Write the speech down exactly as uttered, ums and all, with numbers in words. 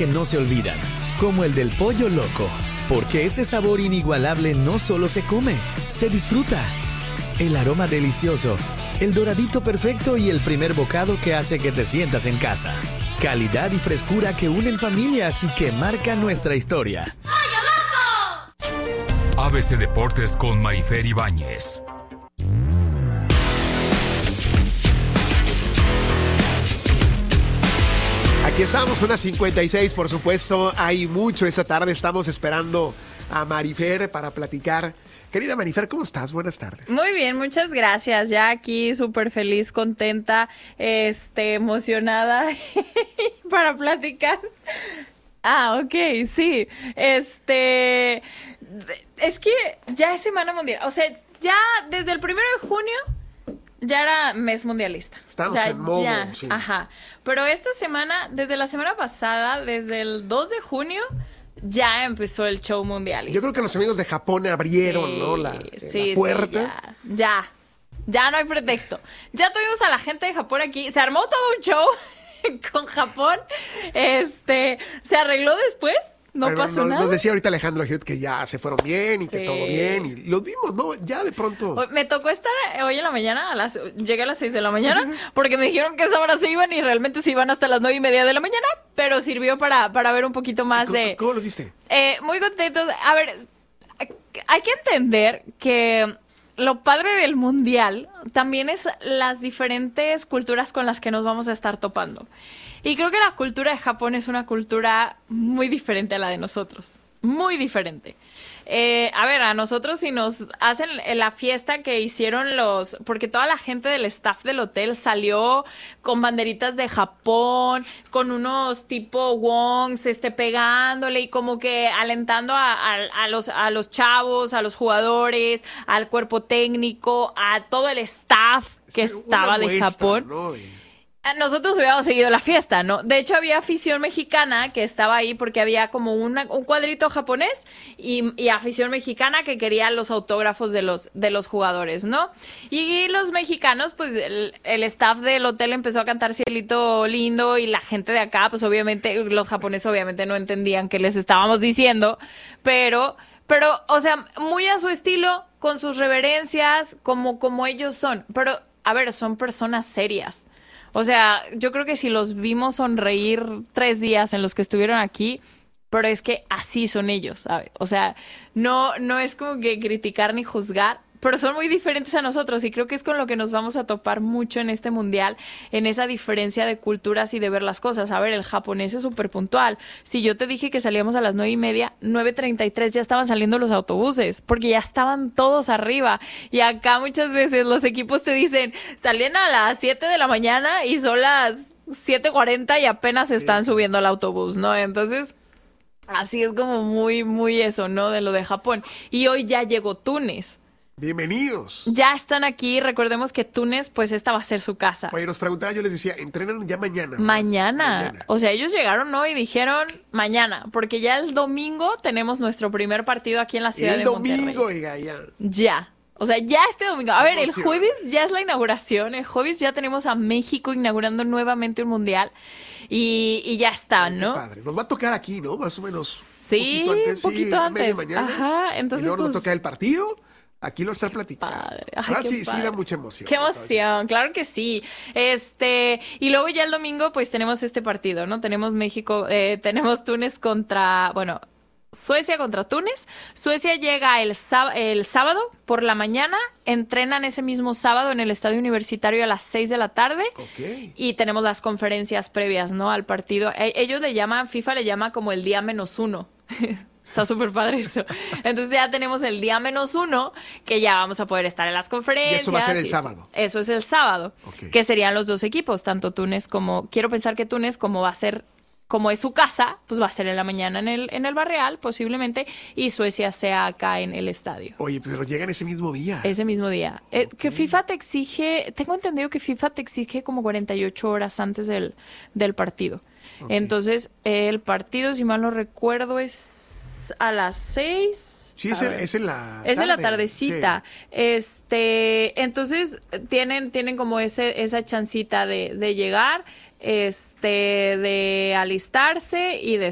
que no se olvidan, como el del pollo loco, porque ese sabor inigualable no solo se come, se disfruta. El aroma delicioso, el doradito perfecto y el primer bocado que hace que te sientas en casa. Calidad y frescura que unen familias y que marcan nuestra historia. ¡Pollo Loco! A B C Deportes con Marifer Ibáñez. Aquí estamos, unas cincuenta y seis, por supuesto. Hay mucho esta tarde. Estamos esperando a Marifer para platicar. Querida Marifer, ¿cómo estás? Buenas tardes. Muy bien, muchas gracias. Ya aquí súper feliz, contenta, este, emocionada para platicar. Ah, ok, sí. Este, es que ya es Semana Mundial. O sea, ya desde el primero de junio ya era mes mundialista. Estamos o sea, en modo, ya, sí. Ajá. Pero esta semana, desde la semana pasada, desde el dos de junio, ya empezó el show mundialista. Yo creo que los amigos de Japón abrieron, sí, ¿no? La, sí, la puerta. Sí, ya, ya. Ya no hay pretexto. Ya tuvimos a la gente de Japón aquí. Se armó todo un show con Japón. Este, se arregló después. No Pero pasó nos, nada. Nos decía ahorita Alejandro Hirt que ya se fueron bien y Sí. que todo bien. Y los vimos, ¿no? Ya de pronto. Me tocó estar hoy en la mañana, a las, llegué a las seis de la mañana, porque me dijeron que a esa hora se iban y realmente se iban hasta las nueve y media de la mañana, pero sirvió para, para ver un poquito más ¿Cómo, de... ¿Cómo los viste? Eh, muy contentos. A ver, hay que entender que lo padre del mundial también es las diferentes culturas con las que nos vamos a estar topando. Y creo que la cultura de Japón es una cultura muy diferente a la de nosotros. Muy diferente. Eh, a ver, a nosotros si nos hacen la fiesta que hicieron los... Porque toda la gente del staff del hotel salió con banderitas de Japón, con unos tipo wongs, este, pegándole y como que alentando a, a, a, los, a los chavos, a los jugadores, al cuerpo técnico, a todo el staff que Sí, estaba una de muestra, Japón. ¿no? Y... Nosotros hubiéramos seguido la fiesta, ¿no? De hecho, había afición mexicana que estaba ahí porque había como una, un cuadrito japonés y, y afición mexicana que quería los autógrafos de los, de los jugadores, ¿no? Y los mexicanos, pues, el, el staff del hotel empezó a cantar Cielito Lindo y la gente de acá, pues, obviamente, los japoneses obviamente no entendían qué les estábamos diciendo, pero... Pero, o sea, muy a su estilo, con sus reverencias, como, como ellos son. Pero, a ver, son personas serias. O sea, yo creo que si los vimos sonreír tres días en los que estuvieron aquí, pero es que así son ellos, ¿sabes? O sea, no, no es como que criticar ni juzgar, pero son muy diferentes a nosotros y creo que es con lo que nos vamos a topar mucho en este mundial, en esa diferencia de culturas y de ver las cosas. A ver, el japonés es súper puntual. Si yo te dije que salíamos a las nueve y media, nueve treinta y tres ya estaban saliendo los autobuses, porque ya estaban todos arriba. Y acá muchas veces los equipos te dicen, salen a las siete de la mañana y son las siete cuarenta y apenas están subiendo al autobús, ¿no? Entonces... Así es como muy, muy eso, ¿no? De lo de Japón. Y hoy ya llegó Túnez. Bienvenidos. Ya están aquí. Recordemos que Túnez, pues esta va a ser su casa. Oye, nos preguntaba, yo les decía, entrenan ya mañana. Mañana. mañana. O sea, ellos llegaron hoy y dijeron mañana, porque ya el domingo tenemos nuestro primer partido aquí en la ciudad el de domingo, Monterrey. oiga, ya. Ya. O sea, ya este domingo. A ver, el Emoción. jueves ya es la inauguración. El jueves ya tenemos a México inaugurando nuevamente un mundial. Y, y ya está, Ay, qué ¿no? padre. Nos va a tocar aquí, ¿no? Más o menos. Sí, poquito antes, un poquito sí, antes. media mañana. Ajá, entonces y luego pues... nos toca el partido. Aquí lo está platicando. Padre. Ay, Ahora qué sí, padre. sí da mucha emoción. Qué emoción, claro que sí. Este, y luego ya el domingo, pues tenemos este partido, ¿no? Tenemos México, eh, tenemos Túnez contra, bueno, Suecia contra Túnez. Suecia llega el, sáb- el sábado por la mañana, entrenan ese mismo sábado en el Estadio Universitario a las seis de la tarde. Ok. Y tenemos las conferencias previas, ¿no? Al partido. E- ellos le llaman, FIFA le llama como el día menos uno. Está súper padre eso. Entonces ya tenemos el día menos uno, que ya vamos a poder estar en las conferencias. Y eso va a ser el y sábado. Eso, eso es el sábado, Ok. que serían los dos equipos, tanto Túnez como... Quiero pensar que Túnez, como va a ser... Como es su casa, pues va a ser en la mañana en el, en el Barreal, posiblemente, y Suecia sea acá en el estadio. Oye, pero llegan ese mismo día. Ese mismo día. Eh, que FIFA te exige, tengo entendido que FIFA te exige como cuarenta y ocho horas antes del, del partido. Okay. Entonces, eh, el partido, si mal no recuerdo, es a las seis. Sí, es, A el- ver. es en la Es en la tarde. tardecita. Este, entonces tienen, tienen como ese, esa chancita de, de llegar, este, de alistarse y de